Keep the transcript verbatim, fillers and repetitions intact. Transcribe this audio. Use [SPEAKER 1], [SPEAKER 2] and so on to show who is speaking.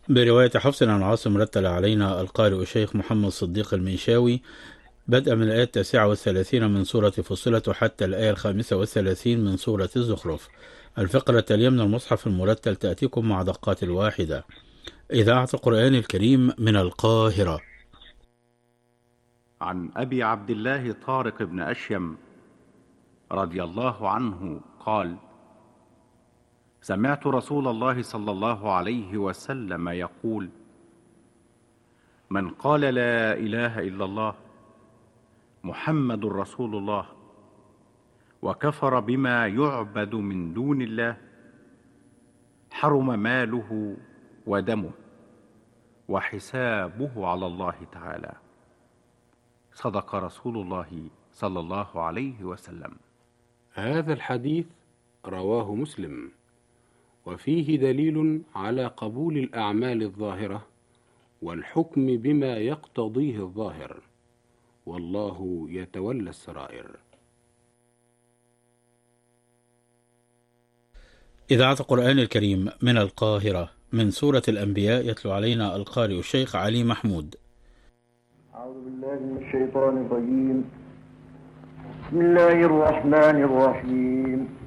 [SPEAKER 1] برواية حفص عن عاصم رتل علينا القارئ الشيخ محمد صديق المنشاوي بدءا من الآية التاسعة والثلاثين من سورة فصلت حتى الآية الخامسة والثلاثين من سورة الزخرف. الفقرة التالية من المصحف المرتل تأتيكم مع دقات الواحدة. إذاعة القرآن الكريم من القاهرة.
[SPEAKER 2] عن أبي عبد الله طارق بن أشيم رضي الله عنه قال: سمعت رسول الله صلى الله عليه وسلم يقول: من قال لا إله إلا الله محمد رسول الله وكفر بما يعبد من دون الله حرم ماله ودمه وحسابه على الله تعالى. صدق رسول الله صلى الله عليه وسلم.
[SPEAKER 3] هذا الحديث رواه مسلم، وفيه دليل على قبول الأعمال الظاهرة والحكم بما يقتضيه الظاهر، والله يتولى السرائر.
[SPEAKER 1] إذاعة القرآن الكريم من القاهرة، من سورة الأنبياء، يتلو علينا القارئ الشيخ علي محمود.
[SPEAKER 4] أعوذ بالله من الشيطان الرجيم. بسم الله الرحمن الرحيم.